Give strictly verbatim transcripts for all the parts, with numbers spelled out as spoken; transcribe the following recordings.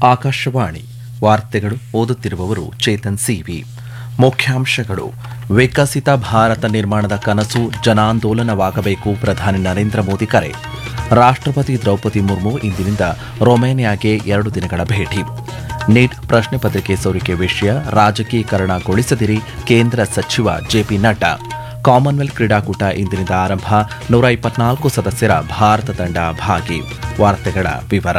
ಆಕಾಶವಾಣಿ ವಾರ್ತೆಗಳು ಓದುತ್ತಿರುವವರು ಚೇತನ್ ಸಿವಿ. ಮುಖ್ಯಾಂಶಗಳು: ವಿಕಸಿತ ಭಾರತ ನಿರ್ಮಾಣದ ಕನಸು ಜನಾಂದೋಲನವಾಗಬೇಕು, ಪ್ರಧಾನಿ ನರೇಂದ್ರ ಮೋದಿ ಕರೆ. ರಾಷ್ಟ್ರಪತಿ ದ್ರೌಪದಿ ಮುರ್ಮು ಇಂದಿನಿಂದ ರೊಮೇನಿಯಾಗೆ ಎರಡು ದಿನಗಳ ಭೇಟಿ. ನೀಟ್ ಪ್ರಶ್ನೆ ಪತ್ರಿಕೆ ಸೋರಿಕೆ ವಿಷಯ ರಾಜಕೀಕರಣಗೊಳಿಸದಿರಿ, ಕೇಂದ್ರ ಸಚಿವ ಜೆಪಿ ನಡ್ಡಾ. ಕಾಮನ್ವೆಲ್ತ್ ಕ್ರೀಡಾಕೂಟ ಇಂದಿನಿಂದ ಆರಂಭ, ನೂರ ಇಪ್ಪತ್ನಾಲ್ಕು ಸದಸ್ಯರ ಭಾರತ ತಂಡ ಭಾಗಿ. ವಾರ್ತೆಗಳ ವಿವರ.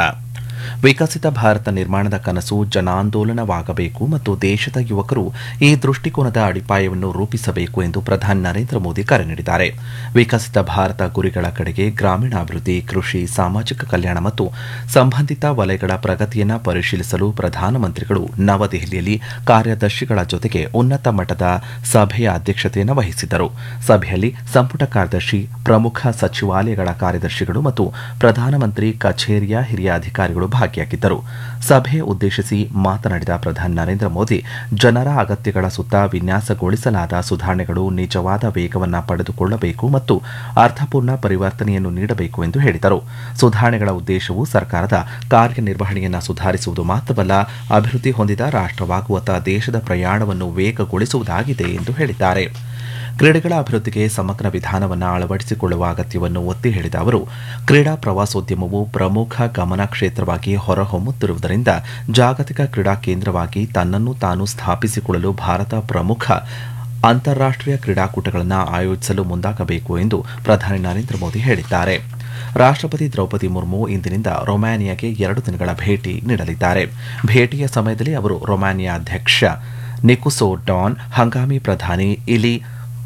ವಿಕಸಿತ ಭಾರತ ನಿರ್ಮಾಣದ ಕನಸು ಜನಾಂದೋಲನವಾಗಬೇಕು ಮತ್ತು ದೇಶದ ಯುವಕರು ಈ ದೃಷ್ಟಿಕೋನದ ಅಡಿಪಾಯವನ್ನು ರೂಪಿಸಬೇಕು ಎಂದು ಪ್ರಧಾನಿ ನರೇಂದ್ರ ಮೋದಿ ಕರೆ ನೀಡಿದ್ದಾರೆ. ವಿಕಸಿತ ಭಾರತ ಗುರಿಗಳ ಕಡೆಗೆ ಗ್ರಾಮೀಣಾಭಿವೃದ್ಧಿ, ಕೃಷಿ, ಸಾಮಾಜಿಕ ಕಲ್ಯಾಣ ಮತ್ತು ಸಂಬಂಧಿತ ವಲಯಗಳ ಪ್ರಗತಿಯನ್ನು ಪರಿಶೀಲಿಸಲು ಪ್ರಧಾನಮಂತ್ರಿಗಳು ನವದೆಹಲಿಯಲ್ಲಿ ಕಾರ್ಯದರ್ಶಿಗಳ ಜೊತೆಗೆ ಉನ್ನತ ಮಟ್ಟದ ಸಭೆಯ ಅಧ್ಯಕ್ಷತೆಯನ್ನು ವಹಿಸಿದ್ದರು. ಸಭೆಯಲ್ಲಿ ಸಂಪುಟ ಕಾರ್ಯದರ್ಶಿ, ಪ್ರಮುಖ ಸಚಿವಾಲಯಗಳ ಕಾರ್ಯದರ್ಶಿಗಳು ಮತ್ತು ಪ್ರಧಾನಮಂತ್ರಿ ಕಚೇರಿಯ ಹಿರಿಯ ಅಧಿಕಾರಿಗಳು ಭಾಗಿಯಾಗಿದ್ದರು. ಸಭೆ ಉದ್ದೇಶಿಸಿ ಮಾತನಾಡಿದ ಪ್ರಧಾನಿ ನರೇಂದ್ರ ಮೋದಿ, ಜನರ ಅಗತ್ಯಗಳ ಸುತ್ತ ವಿನ್ಯಾಸಗೊಳಿಸಲಾದ ಸುಧಾರಣೆಗಳು ನಿಜವಾದ ವೇಗವನ್ನು ಪಡೆದುಕೊಳ್ಳಬೇಕು ಮತ್ತು ಅರ್ಥಪೂರ್ಣ ಪರಿವರ್ತನೆಯನ್ನು ನೀಡಬೇಕು ಎಂದು ಹೇಳಿದರು. ಸುಧಾರಣೆಗಳ ಉದ್ದೇಶವು ಸರ್ಕಾರದ ಕಾರ್ಯನಿರ್ವಹಣೆಯನ್ನು ಸುಧಾರಿಸುವುದು ಮಾತ್ರವಲ್ಲ, ಅಭಿವೃದ್ಧಿ ಹೊಂದಿದ ರಾಷ್ಟ್ರವಾಗುವತ್ತ ದೇಶದ ಪ್ರಯಾಣವನ್ನು ವೇಗಗೊಳಿಸುವುದಾಗಿದೆ ಎಂದು ಹೇಳಿದ್ದಾರೆ. ಕ್ರೀಡೆಗಳ ಅಭಿವೃದ್ಧಿಗೆ ಸಮಗ್ರ ವಿಧಾನವನ್ನು ಅಳವಡಿಸಿಕೊಳ್ಳುವ ಅಗತ್ಯವನ್ನು ಒತ್ತಿ ಹೇಳಿದ ಅವರು, ಕ್ರೀಡಾ ಪ್ರವಾಸೋದ್ಯಮವು ಪ್ರಮುಖ ಗಮನ ಕ್ಷೇತ್ರವಾಗಿ ಹೊರಹೊಮ್ಮುತ್ತಿರುವುದರಿಂದ ಜಾಗತಿಕ ಕ್ರೀಡಾ ಕೇಂದ್ರವಾಗಿ ತನ್ನನ್ನು ತಾನು ಸ್ಥಾಪಿಸಿಕೊಳ್ಳಲು ಭಾರತ ಪ್ರಮುಖ ಅಂತಾರಾಷ್ಟೀಯ ಕ್ರೀಡಾಕೂಟಗಳನ್ನು ಆಯೋಜಿಸಲು ಮುಂದಾಗಬೇಕು ಎಂದು ಪ್ರಧಾನಿ ನರೇಂದ್ರ ಮೋದಿ ಹೇಳಿದ್ದಾರೆ. ರಾಷ್ಟ್ರಪತಿ ದ್ರೌಪದಿ ಮುರ್ಮು ಇಂದಿನಿಂದ ರೊಮೇನಿಯಾಗೆ ಎರಡು ದಿನಗಳ ಭೇಟಿ ನೀಡಲಿದ್ದಾರೆ. ಭೇಟಿಯ ಸಮಯದಲ್ಲಿ ಅವರು ರೊಮೇನಿಯಾ ಅಧ್ಯಕ್ಷ ನಿಕೋಸೋ ಡಾನ್, ಹಂಗಾಮಿ ಪ್ರಧಾನಿ ಇಲಿ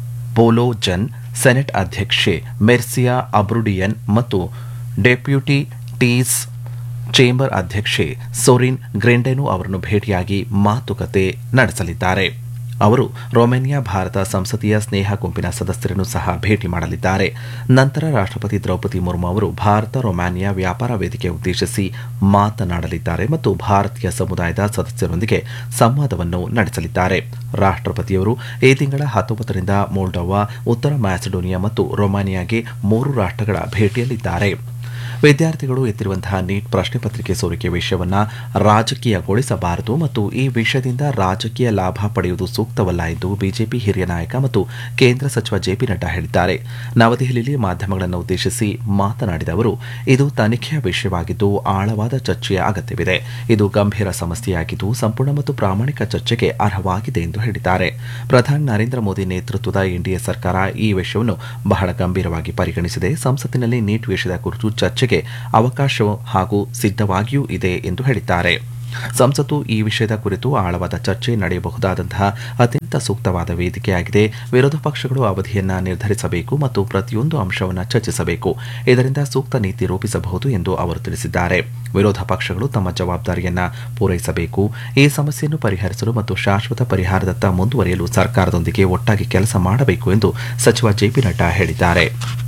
ಬೋಲೋಜನ್, ಸೆನೆಟ್ ಅಧ್ಯಕ್ಷೆ ಮೆರ್ಸಿಯಾ ಅಬ್ರುಡಿಯನ್ ಮತ್ತು ಡೆಪ್ಯೂಟಿ ಟೀಸ್ ಚೇಂಬರ್ ಅಧ್ಯಕ್ಷೆ ಸೊರಿನ್ ಗ್ರೆಂಡೆನು ಅವರನ್ನು ಭೇಟಿಯಾಗಿ ಮಾತುಕತೆ ನಡೆಸಲಿದ್ದಾರೆ. ಅವರು ರೊಮೇನಿಯಾ ಭಾರತ ಸಂಸದೀಯ ಸ್ನೇಹ ಗುಂಪಿನ ಸದಸ್ಯರನ್ನು ಸಹ ಭೇಟಿ ಮಾಡಲಿದ್ದಾರೆ. ನಂತರ ರಾಷ್ಟ್ರಪತಿ ದ್ರೌಪದಿ ಮುರ್ಮು ಅವರು ಭಾರತ ರೊಮೇನಿಯಾ ವ್ಯಾಪಾರ ವೇದಿಕೆ ಉದ್ದೇಶಿಸಿ ಮಾತನಾಡಲಿದ್ದಾರೆ ಮತ್ತು ಭಾರತೀಯ ಸಮುದಾಯದ ಸದಸ್ಯರೊಂದಿಗೆ ಸಂವಾದವನ್ನು ನಡೆಸಲಿದ್ದಾರೆ. ರಾಷ್ಟ್ರಪತಿಯವರು ಈ ತಿಂಗಳ ಹತ್ತೊಂಬತ್ತರಿಂದ ಮೊಲ್ಡೋವಾ, ಉತ್ತರ ಮ್ಯಾಸಿಡೋನಿಯಾ ಮತ್ತು ರೊಮೇನಿಯಾಗೆ ಮೂರು ರಾಷ್ಟ್ರಗಳ ಭೇಟಿಯಲ್ಲಿದ್ದಾರೆ. ವಿದ್ಯಾರ್ಥಿಗಳು ಎತ್ತಿರುವಂತಹ ನೀಟ್ ಪ್ರಶ್ನೆ ಪತ್ರಿಕೆ ಸೋರಿಕೆ ವಿಷಯವನ್ನು ರಾಜಕೀಯಗೊಳಿಸಬಾರದು ಮತ್ತು ಈ ವಿಷಯದಿಂದ ರಾಜಕೀಯ ಲಾಭ ಪಡೆಯುವುದು ಸೂಕ್ತವಲ್ಲ ಎಂದು ಬಿಜೆಪಿ ಹಿರಿಯ ನಾಯಕ ಮತ್ತು ಕೇಂದ್ರ ಸಚಿವ ಜೆಪಿ ನಡ್ಡಾ ಹೇಳಿದ್ದಾರೆ. ನವದೆಹಲಿಯಲ್ಲಿ ಮಾಧ್ಯಮಗಳನ್ನು ಉದ್ದೇಶಿಸಿ ಮಾತನಾಡಿದ ಅವರು, ಇದು ತನಿಖೆಯ ವಿಷಯವಾಗಿದ್ದು ಆಳವಾದ ಚರ್ಚೆಯ ಅಗತ್ಯವಿದೆ. ಇದು ಗಂಭೀರ ಸಮಸ್ಯೆಯಾಗಿದ್ದು ಸಂಪೂರ್ಣ ಮತ್ತು ಪ್ರಾಮಾಣಿಕ ಚರ್ಚೆಗೆ ಅರ್ಹವಾಗಿದೆ ಎಂದು ಹೇಳಿದ್ದಾರೆ. ಪ್ರಧಾನಿ ನರೇಂದ್ರ ಮೋದಿ ನೇತೃತ್ವದ ಎನ್ಡಿಎ ಸರ್ಕಾರ ಈ ವಿಷಯವನ್ನು ಬಹಳ ಗಂಭೀರವಾಗಿ ಪರಿಗಣಿಸಿದೆ. ಸಂಸತ್ತಿನಲ್ಲಿ ನೀಟ್ ವಿಷಯದ ಕುರಿತು ಚರ್ಚೆಗೆ ಅವಕಾಶ ಹಾಗೂ ಸಿದ್ಧವಾಗಿಯೂ ಇದೆ ಎಂದು ಹೇಳಿದ್ದಾರೆ. ಸಂಸತ್ತು ಈ ವಿಷಯದ ಕುರಿತು ಆಳವಾದ ಚರ್ಚೆ ನಡೆಯಬಹುದಾದಂತಹ ಅತ್ಯಂತ ಸೂಕ್ತವಾದ ವೇದಿಕೆಯಾಗಿದೆ. ವಿರೋಧ ಪಕ್ಷಗಳು ಅವಧಿಯನ್ನು ನಿರ್ಧರಿಸಬೇಕು ಮತ್ತು ಪ್ರತಿಯೊಂದು ಅಂಶವನ್ನು ಚರ್ಚಿಸಬೇಕು. ಇದರಿಂದ ಸೂಕ್ತ ನೀತಿ ರೂಪಿಸಬಹುದು ಎಂದು ಅವರು ತಿಳಿಸಿದ್ದಾರೆ. ವಿರೋಧ ಪಕ್ಷಗಳು ತಮ್ಮ ಜವಾಬ್ದಾರಿಯನ್ನು ಪೂರೈಸಬೇಕು. ಈ ಸಮಸ್ಯೆಯನ್ನು ಪರಿಹರಿಸಲು ಮತ್ತು ಶಾಶ್ವತ ಪರಿಹಾರದತ್ತ ಮುಂದುವರಿಯಲು ಸರ್ಕಾರದೊಂದಿಗೆ ಒಟ್ಟಾಗಿ ಕೆಲಸ ಮಾಡಬೇಕು ಎಂದು ಸಚಿವ ಜೆಪಿ ನಡ್ಡಾ ಹೇಳಿದ್ದಾರೆ.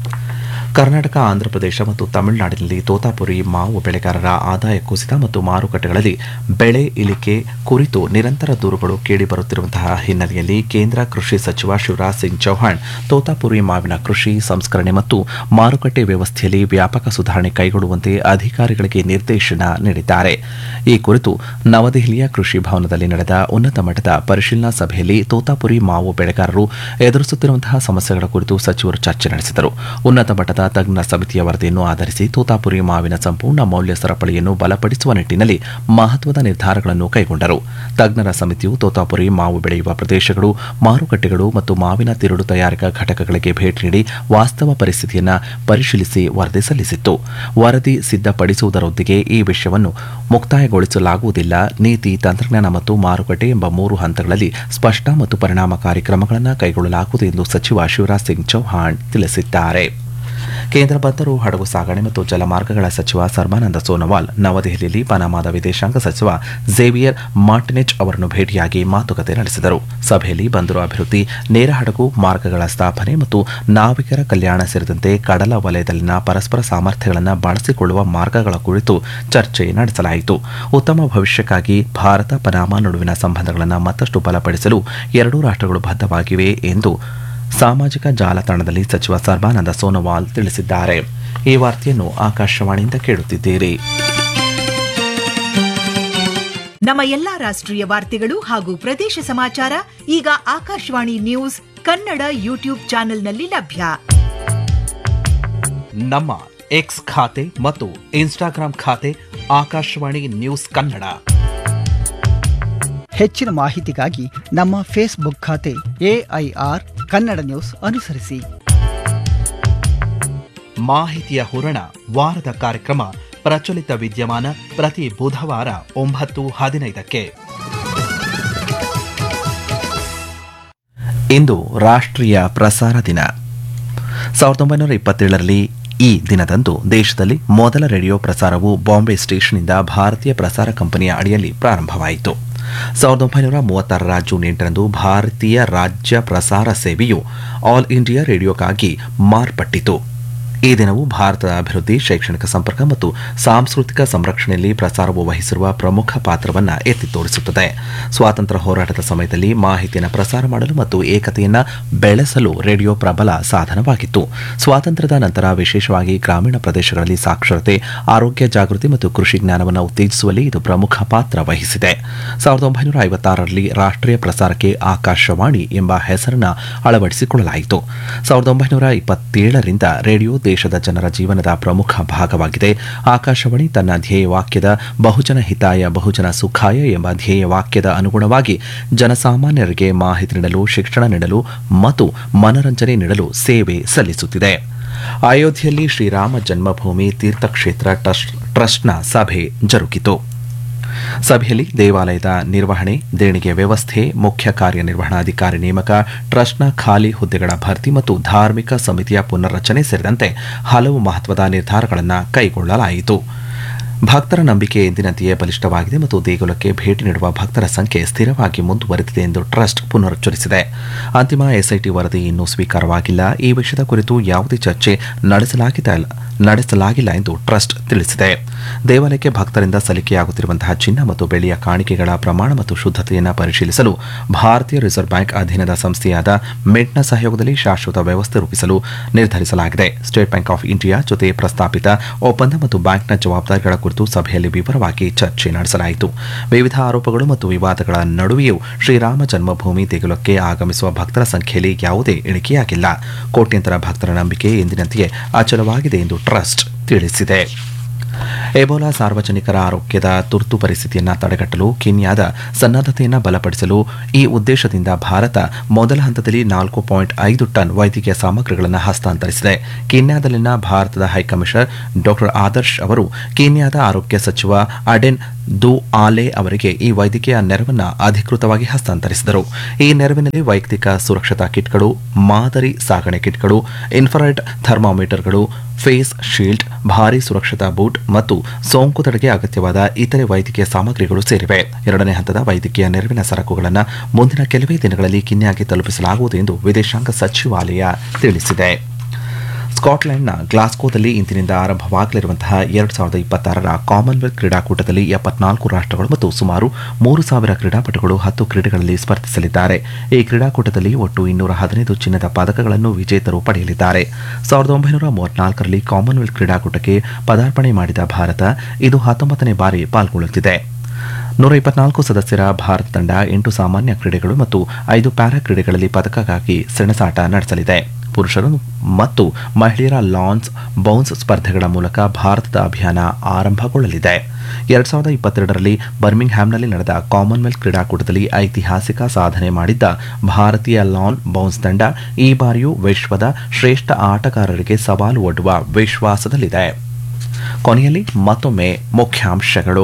ಕರ್ನಾಟಕ, ಆಂಧ್ರಪ್ರದೇಶ ಮತ್ತು ತಮಿಳುನಾಡಿನಲ್ಲಿ ತೋತಾಪುರಿ ಮಾವು ಬೆಳೆಗಾರರ ಆದಾಯ ಕುಸಿತ ಮತ್ತು ಮಾರುಕಟ್ಟೆಗಳಲ್ಲಿ ಬೆಳೆ ಇಳಿಕೆ ಕುರಿತು ನಿರಂತರ ದೂರುಗಳು ಕೇಳಿಬರುತ್ತಿರುವಂತಹ ಹಿನ್ನೆಲೆಯಲ್ಲಿ ಕೇಂದ್ರ ಕೃಷಿ ಸಚಿವ ಶಿವರಾಜ್ ಸಿಂಗ್ ಚೌಹಾಣ್ ತೋತಾಪುರಿ ಮಾವಿನ ಕೃಷಿ, ಸಂಸ್ಕರಣೆ ಮತ್ತು ಮಾರುಕಟ್ಟೆ ವ್ಯವಸ್ಥೆಯಲ್ಲಿ ವ್ಯಾಪಕ ಸುಧಾರಣೆ ಕೈಗೊಳ್ಳುವಂತೆ ಅಧಿಕಾರಿಗಳಿಗೆ ನಿರ್ದೇಶನ ನೀಡಿದ್ದಾರೆ. ಈ ಕುರಿತು ನವದೆಹಲಿಯ ಕೃಷಿ ಭವನದಲ್ಲಿ ನಡೆದ ಉನ್ನತ ಮಟ್ಟದ ಪರಿಶೀಲನಾ ಸಭೆಯಲ್ಲಿ ತೋತಾಪುರಿ ಮಾವು ಬೆಳೆಗಾರರು ಎದುರಿಸುತ್ತಿರುವಂತಹ ಸಮಸ್ಯೆಗಳ ಕುರಿತು ಸಚಿವರು ಚರ್ಚೆ ನಡೆಸಿದರು. ಉನ್ನತ ಮಟ್ಟದ ತಜ್ಞ ಸಮಿತಿಯ ವರದಿಯನ್ನು ಆಧರಿಸಿ ತೋತಾಪುರಿ ಮಾವಿನ ಸಂಪೂರ್ಣ ಮೌಲ್ಯ ಸರಪಳಿಯನ್ನು ಬಲಪಡಿಸುವ ನಿಟ್ಟಿನಲ್ಲಿ ಮಹತ್ವದ ನಿರ್ಧಾರಗಳನ್ನು ಕೈಗೊಂಡರು. ತಜ್ಞರ ಸಮಿತಿಯು ತೋತಾಪುರಿ ಮಾವು ಬೆಳೆಯುವ ಪ್ರದೇಶಗಳು, ಮಾರುಕಟ್ಟೆಗಳು ಮತ್ತು ಮಾವಿನ ತಿರುಳು ತಯಾರಿಕಾ ಘಟಕಗಳಿಗೆ ಭೇಟಿ ನೀಡಿ ವಾಸ್ತವ ಪರಿಸ್ಥಿತಿಯನ್ನು ಪರಿಶೀಲಿಸಿ ವರದಿ ಸಲ್ಲಿಸಿತ್ತು. ವರದಿ ಸಿದ್ಧಪಡಿಸುವುದರೊಂದಿಗೆ ಈ ವಿಷಯವನ್ನು ಮುಕ್ತಾಯಗೊಳಿಸಲಾಗುವುದಿಲ್ಲ. ನೀತಿ, ತಂತ್ರಜ್ಞಾನ ಮತ್ತು ಮಾರುಕಟ್ಟೆ ಎಂಬ ಮೂರು ಹಂತಗಳಲ್ಲಿ ಸ್ಪಷ್ಟ ಮತ್ತು ಪರಿಣಾಮಕಾರಿ ಕ್ರಮಗಳನ್ನು ಕೈಗೊಳ್ಳಲಾಗುವುದು ಎಂದು ಸಚಿವ ಶಿವರಾಜ್ ಸಿಂಗ್ ಚೌಹಾಣ್ ತಿಳಿಸಿದ್ದಾರೆ. ಕೇಂದ್ರ ಬಂದರು, ಹಡಗು ಸಾಗಣೆ ಮತ್ತು ಜಲಮಾರ್ಗಗಳ ಸಚಿವ ಸರ್ಬಾನಂದ ಸೋನೋವಾಲ್ ನವದೆಹಲಿಯಲ್ಲಿ ಪನಾಮಾದ ವಿದೇಶಾಂಗ ಸಚಿವ ಝೇವಿಯರ್ ಮಾರ್ಟಿನೆಜ್ ಅವರನ್ನು ಭೇಟಿಯಾಗಿ ಮಾತುಕತೆ ನಡೆಸಿದರು. ಸಭೆಯಲ್ಲಿ ಬಂದರು ಅಭಿವೃದ್ಧಿ, ನೇರ ಹಡಗು ಮಾರ್ಗಗಳ ಸ್ಥಾಪನೆ ಮತ್ತು ನಾವಿಕರ ಕಲ್ಯಾಣ ಸೇರಿದಂತೆ ಕಡಲ ವಲಯದಲ್ಲಿನ ಪರಸ್ಪರ ಸಾಮರ್ಥ್ಯಗಳನ್ನು ಬಳಸಿಕೊಳ್ಳುವ ಮಾರ್ಗಗಳ ಕುರಿತು ಚರ್ಚೆ ನಡೆಸಲಾಯಿತು. ಉತ್ತಮ ಭವಿಷ್ಯಕ್ಕಾಗಿ ಭಾರತ ಪನಾಮಾ ನಡುವಿನ ಸಂಬಂಧಗಳನ್ನು ಮತ್ತಷ್ಟು ಬಲಪಡಿಸಲು ಎರಡೂ ರಾಷ್ಟ್ರಗಳು ಬದ್ಧವಾಗಿವೆ ಎಂದು ಸಾಮಾಜಿಕ ಜಾಲತಾಣದಲ್ಲಿ ಸಚಿವ ಸರ್ಬಾನಂದ ಸೋನೋವಾಲ್ ತಿಳಿಸಿದ್ದಾರೆ. ಈ ವಾರ್ತೆಯನ್ನು ಆಕಾಶವಾಣಿಯಿಂದ ಕೇಳುತ್ತಿದ್ದೀರಿ. ನಮ್ಮ ಎಲ್ಲಾ ರಾಷ್ಟ್ರೀಯ ವಾರ್ತೆಗಳು ಹಾಗೂ ಪ್ರದೇಶ ಸಮಾಚಾರ ಈಗ ಆಕಾಶವಾಣಿ ನ್ಯೂಸ್ ಕನ್ನಡ ಯೂಟ್ಯೂಬ್ ಚಾನೆಲ್ನಲ್ಲಿ ಲಭ್ಯ. ನಮ್ಮ ಎಕ್ಸ್ ಖಾತೆ ಮತ್ತು ಇನ್ಸ್ಟಾಗ್ರಾಂ ಖಾತೆ ಆಕಾಶವಾಣಿ ನ್ಯೂಸ್ ಕನ್ನಡ. ಹೆಚ್ಚಿನ ಮಾಹಿತಿಗಾಗಿ ನಮ್ಮ ಫೇಸ್ಬುಕ್ ಖಾತೆ ಎಐಆರ್ ಕನ್ನಡ ನ್ಯೂಸ್ ಅನುಸರಿಸಿ. ಮಾಹಿತಿಯ ಹೂರಣ ವಾರದ ಕಾರ್ಯಕ್ರಮ ಪ್ರಚಲಿತ ವಿದ್ಯಮಾನ ಪ್ರತಿ ಬುಧವಾರ ಒಂಬತ್ತು ಹದಿನೈದಕ್ಕೆ. ಇಂದು ರಾಷ್ಟ್ರೀಯ ಪ್ರಸಾರ ದಿನ. ಸಾವಿರದ ಒಂಬೈನೂರ ಇಪ್ಪತ್ತೇಳರಲ್ಲಿ ಈ ದಿನದಂದು ದೇಶದಲ್ಲಿ ಮೊದಲ ರೇಡಿಯೋ ಪ್ರಸಾರವು ಬಾಂಬೆ ಸ್ಟೇಷನ್ನಿಂದ ಭಾರತೀಯ ಪ್ರಸಾರ ಕಂಪನಿಯ ಅಡಿಯಲ್ಲಿ ಪ್ರಾರಂಭವಾಯಿತು. ಸಾವಿರದ ಒಂಬೈನೂರ ಮೂವತ್ತಾರರ ಜೂನ್ ಎಂಟರಂದು ಭಾರತೀಯ ರಾಜ್ಯ ಪ್ರಸಾರ ಸೇವೆಯು ಆಲ್ ಇಂಡಿಯಾ ರೇಡಿಯೋಕ್ಕಾಗಿ ಮಾರ್ಪಟ್ಟಿತು. ಈ ದಿನವು ಭಾರತದ ಅಭಿವೃದ್ಧಿ, ಶೈಕ್ಷಣಿಕ ಸಂಪರ್ಕ ಮತ್ತು ಸಾಂಸ್ಕೃತಿಕ ಸಂರಕ್ಷಣೆಯಲ್ಲಿ ಪ್ರಸಾರವು ವಹಿಸಿರುವ ಪ್ರಮುಖ ಪಾತ್ರವನ್ನು ಎತ್ತಿ ತೋರಿಸುತ್ತದೆ. ಸ್ವಾತಂತ್ರ್ಯ ಹೋರಾಟದ ಸಮಯದಲ್ಲಿ ಮಾಹಿತಿಯನ್ನು ಪ್ರಸಾರ ಮಾಡಲು ಮತ್ತು ಏಕತೆಯನ್ನು ಬೆಳೆಸಲು ರೇಡಿಯೋ ಪ್ರಬಲ ಸಾಧನವಾಗಿತ್ತು. ಸ್ವಾತಂತ್ರ್ಯದ ನಂತರ ವಿಶೇಷವಾಗಿ ಗ್ರಾಮೀಣ ಪ್ರದೇಶಗಳಲ್ಲಿ ಸಾಕ್ಷರತೆ, ಆರೋಗ್ಯ ಜಾಗೃತಿ ಮತ್ತು ಕೃಷಿ ಜ್ಞಾನವನ್ನು ಉತ್ತೇಜಿಸುವಲ್ಲಿ ಇದು ಪ್ರಮುಖ ಪಾತ್ರ ವಹಿಸಿದೆ. ಸಾವಿರದ ಒಂಬೈನೂರ ಐವತ್ತಾರರಲ್ಲಿ ರಾಷ್ಟ್ರೀಯ ಪ್ರಸಾರಕ್ಕೆ ಆಕಾಶವಾಣಿ ಎಂಬ ಹೆಸರನ್ನು ಅಳವಡಿಸಿಕೊಳ್ಳಲಾಯಿತು. ಸಾವಿರದ ಒಂಬೈನೂರ ಇಪ್ಪತ್ತೇಳರಿಂದ ರೇಡಿಯೋ ದೇಶದ ಜನರ ಜೀವನದ ಪ್ರಮುಖ ಭಾಗವಾಗಿದೆ. ಆಕಾಶವಾಣಿ ತನ್ನ ಧ್ಯೇಯವಾಕ್ಯದ ಬಹುಜನ ಹಿತಾಯ ಬಹುಜನ ಸುಖಾಯ ಎಂಬ ಧ್ಯೇಯವಾಕ್ಯದ ಅನುಗುಣವಾಗಿ ಜನಸಾಮಾನ್ಯರಿಗೆ ಮಾಹಿತಿ ನೀಡಲು, ಶಿಕ್ಷಣ ನೀಡಲು ಮತ್ತು ಮನರಂಜನೆ ನೀಡಲು ಸೇವೆ ಸಲ್ಲಿಸುತ್ತಿದೆ. ಅಯೋಧ್ಯೆಯಲ್ಲಿ ಶ್ರೀರಾಮ ಜನ್ಮಭೂಮಿ ತೀರ್ಥಕ್ಷೇತ್ರ ಟ್ರಸ್ಟ್ನ ಸಭೆ ಜರುಗಿತು. ಸಭೆಯಲ್ಲಿ ದೇವಾಲಯದ ನಿರ್ವಹಣೆ, ದೇಣಿಗೆ ವ್ಯವಸ್ಥೆ, ಮುಖ್ಯ ಕಾರ್ಯನಿರ್ವಹಣಾಧಿಕಾರಿ ನೇಮಕ, ಟ್ರಸ್ಟ್ನ ಖಾಲಿ ಹುದ್ದೆಗಳ ಭರ್ತಿ ಮತ್ತು ಧಾರ್ಮಿಕ ಸಮಿತಿಯ ಪುನರ್ರಚನೆ ಸೇರಿದಂತೆ ಹಲವು ಮಹತ್ವದ ನಿರ್ಧಾರಗಳನ್ನು ಕೈಗೊಳ್ಳಲಾಯಿತು. ಭಕ್ತರ ನಂಬಿಕೆ ಎಂದಿನಂತೆಯೇ ಬಲಿಷ್ಠವಾಗಿದೆ ಮತ್ತು ದೇಗುಲಕ್ಕೆ ಭೇಟಿ ನೀಡುವ ಭಕ್ತರ ಸಂಖ್ಯೆ ಸ್ಥಿರವಾಗಿ ಮುಂದುವರೆದಿದೆ ಎಂದು ಟ್ರಸ್ಟ್ ಪುನರುಚ್ಚರಿಸಿದೆ. ಅಂತಿಮ ಎಸ್ಐಟಿ ವರದಿ ಇನ್ನೂ ಸ್ವೀಕಾರವಾಗಿಲ್ಲ. ಈ ವಿಷಯದ ಕುರಿತು ಯಾವುದೇ ಚರ್ಚೆ ನಡೆಸಲಾಗಿಲ್ಲ ಎಂದು ಟ್ರಸ್ಟ್ ತಿಳಿಸಿದೆ. ದೇವಾಲಯಕ್ಕೆ ಭಕ್ತರಿಂದ ಸಲ್ಲಿಕೆಯಾಗುತ್ತಿರುವಂತಹ ಚಿನ್ನ ಮತ್ತು ಬೆಳ್ಳಿಯ ಕಾಣಿಕೆಗಳ ಪ್ರಮಾಣ ಮತ್ತು ಶುದ್ಧತೆಯನ್ನು ಪರಿಶೀಲಿಸಲು ಭಾರತೀಯ ರಿಸರ್ವ್ ಬ್ಯಾಂಕ್ ಅಧೀನದ ಸಂಸ್ಥೆಯಾದ ಮೆಟ್ನ ಸಹಯೋಗದಲ್ಲಿ ಶಾಶ್ವತ ವ್ಯವಸ್ಥೆ ರೂಪಿಸಲು ನಿರ್ಧರಿಸಲಾಗಿದೆ. ಸ್ಟೇಟ್ ಬ್ಯಾಂಕ್ ಆಫ್ ಇಂಡಿಯಾ ಜೊತೆ ಪ್ರಸ್ತಾಪಿತ ಒಪ್ಪಂದ ಮತ್ತು ಬ್ಯಾಂಕ್ನ ಜವಾಬ್ದಾರಿಗಳ ಕುರಿತು ಸಭೆಯಲ್ಲಿ ವಿವರವಾಗಿ ಚರ್ಚೆ ನಡೆಸಲಾಯಿತು. ವಿವಿಧ ಆರೋಪಗಳು ಮತ್ತು ವಿವಾದಗಳ ನಡುವೆಯೂ ಶ್ರೀರಾಮ ಜನ್ಮಭೂಮಿ ದೇಗುಲಕ್ಕೆ ಆಗಮಿಸುವ ಭಕ್ತರ ಸಂಖ್ಯೆಯಲ್ಲಿ ಯಾವುದೇ ಇಳಿಕೆಯಾಗಿಲ್ಲ. ಕೋಟ್ಯಂತರ ಭಕ್ತರ ನಂಬಿಕೆ ಎಂದಿನಂತೆಯೇ ಅಚಲವಾಗಿದೆ ಎಂದು ಟ್ರಸ್ಟ್ ತಿಳಿಸಿದೆ. ಎಬೋಲಾ ಸಾರ್ವಜನಿಕರ ಆರೋಗ್ಯದ ತುರ್ತು ಪರಿಸ್ಥಿತಿಯನ್ನು ತಡೆಗಟ್ಟಲು ಕೆನ್ಯಾದ ಸನ್ನದ್ಧತೆಯನ್ನು ಬಲಪಡಿಸಲು ಈ ಉದ್ದೇಶದಿಂದ ಭಾರತ ಮೊದಲ ಹಂತದಲ್ಲಿ ನಾಲ್ಕು ಪಾಯಿಂಟ್ ಐದು ಟನ್ ವೈದ್ಯಕೀಯ ಸಾಮಗ್ರಿಗಳನ್ನು ಹಸ್ತಾಂತರಿಸಿದೆ. ಕೆನ್ಯಾದಲ್ಲಿನ ಭಾರತದ ಹೈಕಮಿಷನರ್ ಡಾಕ್ಟರ್ ಆದರ್ಶ್ ಅವರು ಕೆನ್ಯಾದ ಆರೋಗ್ಯ ಸಚಿವ ಅಡೆನ್ ದು ಆಲೆ ಅವರಿಗೆ ಈ ವೈದ್ಯಕೀಯ ನೆರವನ್ನು ಅಧಿಕೃತವಾಗಿ ಹಸ್ತಾಂತರಿಸಿದರು. ಈ ನೆರವಿನಲ್ಲಿ ವೈಯಕ್ತಿಕ ಸುರಕ್ಷತಾ ಕಿಟ್ಗಳು, ಮಾದರಿ ಸಾಗಣೆ ಕಿಟ್ಗಳು, ಇನ್ಫ್ರಾರೆಡ್ ಥರ್ಮಾಮೀಟರ್ಗಳು, ಫೇಸ್ ಶೀಲ್ಡ್, ಭಾರೀ ಸುರಕ್ಷತಾ ಬೂಟ್ ಮತ್ತು ಸೋಂಕು ತಡೆಗೆ ಅಗತ್ಯವಾದ ಇತರೆ ವೈದ್ಯಕೀಯ ಸಾಮಗ್ರಿಗಳು ಸೇರಿವೆ. ಎರಡನೇ ಹಂತದ ವೈದ್ಯಕೀಯ ನೆರವಿನ ಸರಕುಗಳನ್ನು ಮುಂದಿನ ಕೆಲವೇ ದಿನಗಳಲ್ಲಿ ಕೆನ್ಯಾಗೆ ತಲುಪಿಸಲಾಗುವುದು ಎಂದು ವಿದೇಶಾಂಗ ಸಚಿವಾಲಯ ತಿಳಿಸಿದೆ. ಸ್ಕಾಟ್ಲೆಂಡ್ನ ಗ್ಲಾಸ್ಗೋದಲ್ಲಿ ಇಂದಿನಿಂದ ಆರಂಭವಾಗಲಿರುವಂತಹ ಎರಡು ಸಾವಿರದ ಇಪ್ಪತ್ತಾರರ ಕಾಮನ್ವೆಲ್ತ್ ಕ್ರೀಡಾಕೂಟದಲ್ಲಿ ಎಪ್ಪತ್ನಾಲ್ಕು ರಾಷ್ಟ್ರಗಳು ಮತ್ತು ಸುಮಾರು ಮೂರು ಸಾವಿರ ಕ್ರೀಡಾಪಟುಗಳು ಹತ್ತು ಕ್ರೀಡೆಗಳಲ್ಲಿ ಸ್ಪರ್ಧಿಸಲಿದ್ದಾರೆ. ಈ ಕ್ರೀಡಾಕೂಟದಲ್ಲಿ ಒಟ್ಟು ಇನ್ನೂರ ಹದಿನೈದು ಚಿನ್ನದ ಪದಕಗಳನ್ನು ವಿಜೇತರು ಪಡೆಯಲಿದ್ದಾರೆ. ಸಾವಿರದ ಒಂಬೈನೂರ ಮೂವತ್ನಾಲ್ಕರಲ್ಲಿ ಕಾಮನ್ವೆಲ್ತ್ ಕ್ರೀಡಾಕೂಟಕ್ಕೆ ಪದಾರ್ಪಣೆ ಮಾಡಿದ ಭಾರತ ಇದು ಹತ್ತೊಂಬತ್ತನೇ ಬಾರಿ ಪಾಲ್ಗೊಳ್ಳುತ್ತಿದೆ. ನೂರ ಇಪ್ಪತ್ನಾಲ್ಕು ಸದಸ್ಯರ ಭಾರತ ತಂಡ ಎಂಟು ಸಾಮಾನ್ಯ ಕ್ರೀಡೆಗಳು ಮತ್ತು ಐದು ಪ್ಯಾರಾ ಕ್ರೀಡೆಗಳಲ್ಲಿ ಪದಕಕ್ಕಾಗಿ ಸೆಣಸಾಟ ನಡೆಸಲಿದೆ. ಪುರುಷರು ಮತ್ತು ಮಹಿಳೆಯರ ಲಾನ್ಸ್ ಬೌನ್ಸ್ ಸ್ಪರ್ಧೆಗಳ ಮೂಲಕ ಭಾರತದ ಅಭಿಯಾನ ಆರಂಭಗೊಳ್ಳಲಿದೆ. ಎರಡ್ ಸಾವಿರದ ಇಪ್ಪತ್ತೆರಡರಲ್ಲಿ ಬರ್ಮಿಂಗ್ ಹ್ಯಾಮ್ನಲ್ಲಿ ನಡೆದ ಕಾಮನ್ವೆಲ್ತ್ ಕ್ರೀಡಾಕೂಟದಲ್ಲಿ ಐತಿಹಾಸಿಕ ಸಾಧನೆ ಮಾಡಿದ್ದ ಭಾರತೀಯ ಲಾನ್ ಬೌನ್ಸ್ ತಂಡ ಈ ಬಾರಿಯೂ ವಿಶ್ವದ ಶ್ರೇಷ್ಠ ಆಟಗಾರರಿಗೆ ಸವಾಲು ಒಡ್ಡುವ ವಿಶ್ವಾಸದಲ್ಲಿದೆ. ಕೊನೆಯಲ್ಲಿ ಮತ್ತೊಮ್ಮೆ ಮುಖ್ಯಾಂಶಗಳು.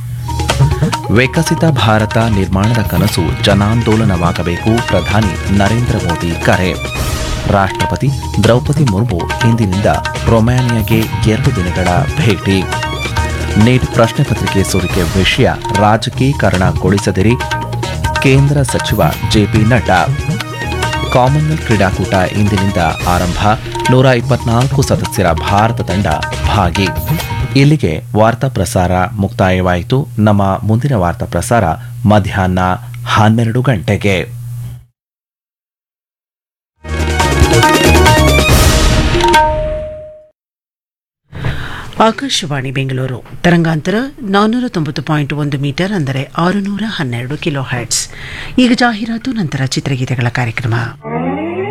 ವಿಕಸಿತ ಭಾರತ ನಿರ್ಮಾಣದ ಕನಸು ಜನಾಂದೋಲನವಾಗಬೇಕು, ಪ್ರಧಾನಿ ನರೇಂದ್ರ ಮೋದಿ ಕರೆ. ರಾಷ್ಟ್ರಪತಿ ದ್ರೌಪದಿ ಮುರ್ಮು ಇಂದಿನಿಂದ ರೊಮಾನಿಯಾಗೆ ಎರಡು ದಿನಗಳ ಭೇಟಿ. ನೀಟ್ ಪ್ರಶ್ನೆ ಪತ್ರಿಕೆ ಸೋರಿಕೆ ವಿಷಯ ರಾಜಕೀಕರಣಗೊಳಿಸದಿರಿ, ಕೇಂದ್ರ ಸಚಿವ ಜೆಪಿ ನಡ್ಡಾ. ಕಾಮನ್ವೆಲ್ತ್ ಕ್ರೀಡಾಕೂಟ ಇಂದಿನಿಂದ ಆರಂಭ, ನೂರ ಇಪ್ಪತ್ನಾಲ್ಕು ಸದಸ್ಯರ ಭಾರತ ತಂಡ ಭಾಗಿ. ಇಲ್ಲಿಗೆ ವಾರ್ತಾ ಪ್ರಸಾರ ಮುಕ್ತಾಯವಾಯಿತು. ನಮ್ಮ ಮುಂದಿನ ವಾರ್ತಾ ಪ್ರಸಾರ ಮಧ್ಯಾಹ್ನ ಹನ್ನೆರಡು ಗಂಟೆಗೆ. ಆಕಾಶವಾಣಿ ಬೆಂಗಳೂರು ತರಂಗಾಂತರ ನಾನ್ನೂರ ತೊಂಬತ್ತು ಪಾಯಿಂಟ್ ಒಂದು ಮೀಟರ್ ಅಂದರೆ ಆರುನೂರ ಹನ್ನೆರಡು ಕಿಲೋ ಹರ್ಟ್ಸ್. ಈಗ ಜಾಹೀರಾತು, ನಂತರ ಚಿತ್ರಗೀತೆಗಳ ಕಾರ್ಯಕ್ರಮ.